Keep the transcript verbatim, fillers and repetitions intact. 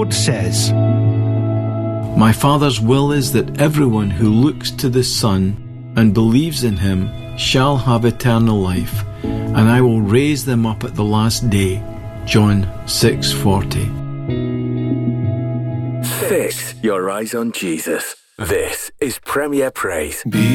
Lord says, My Father's will is that everyone who looks to the Son and believes in him shall have eternal life, and I will raise them up at the last day. John six forty. Fix your eyes on Jesus. This is Premier Praise.